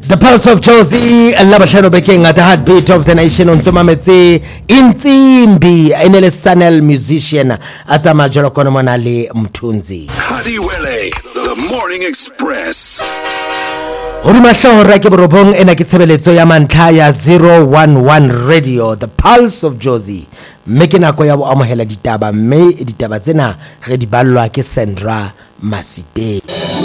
The Pulse of Jozi, Labashano Beking at the heartbeat of the nation on Tumametse, Intimbi, Enele Sanel musician, Atama Jolokono Manali Mtunzi. Hadiwele, the Morning Express. Urumasho Rakiborobong Enakitsebeletso Yamantaya 011 Radio, the Pulse of Jozi. Mekina ko ya bo amohela ditaba mme ditaba tsena re di ballwa ke Sandra Masite.